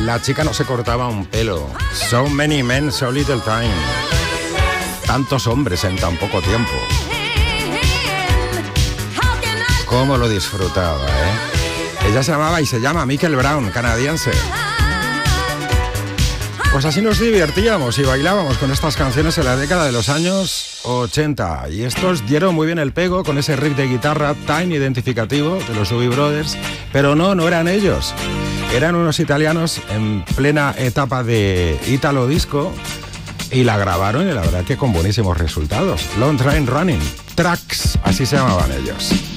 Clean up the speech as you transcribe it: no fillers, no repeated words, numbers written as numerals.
La chica no se cortaba un pelo. So many men, so little time. Tantos hombres en tan poco tiempo. Cómo lo disfrutaba, ¿eh? Ella se llamaba y se llama Michael Brown, canadiense. Pues así nos divertíamos y bailábamos con estas canciones en la década de los años 80. Y estos dieron muy bien el pego con ese riff de guitarra tan identificativo de los Doobie Brothers. Pero no eran ellos. Eran unos italianos en plena etapa de Italo Disco y la grabaron y la verdad que con buenísimos resultados. Long Train Running, Tracks, así se llamaban ellos.